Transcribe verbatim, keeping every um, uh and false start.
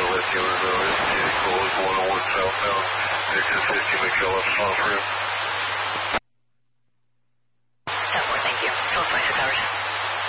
left unit, uh, S T A code one oh one southbound, exit fifty, make sure left stop for you.